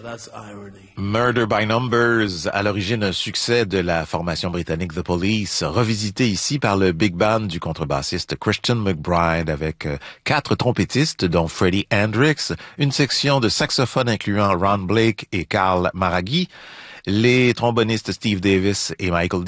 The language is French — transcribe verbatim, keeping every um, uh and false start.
that's irony. Murder by Numbers, à l'origine un succès de la formation britannique The Police, revisité ici par le big band du contrebassiste Christian McBride avec euh, quatre trompettistes dont Freddie Hendrix, une section de saxophone incluant Ron Blake et Carl Maraghi, les trombonistes Steve Davis et Michael